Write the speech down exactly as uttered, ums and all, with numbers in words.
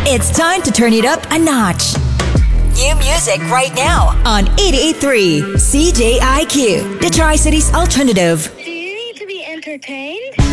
It's time to turn it up a notch. New music right now on eighty-eight point three C J I Q, the Tri-Cities Alternative. Do you need to be entertained?